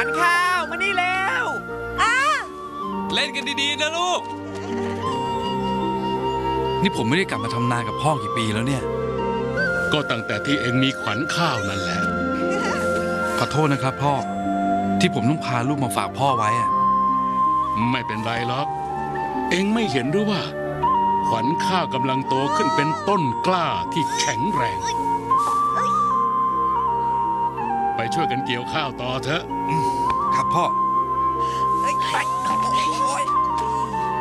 วัญข้าวมานี่แล้วเล่นกันดีๆนะลูกนี่ผมไม่ได้กลับมาทำนากับพ่อกี่ปีแล้วเนี่ยก็ตั้งแต่ที่เองมีขวัญข้าวนั่นแหละขอโทษนะครับพ่อที่ผมต้องพาลูกมาฝากพ่อไว้อะไม่เป็นไรหรอกเองไม่เห็นหรือว่าขวัญข้าวกำลังโตขึ้นเป็นต้นกล้าที่แข็งแรงไปช่วยกันเกี่ยวข้าวต่อเถอะครับพ่อ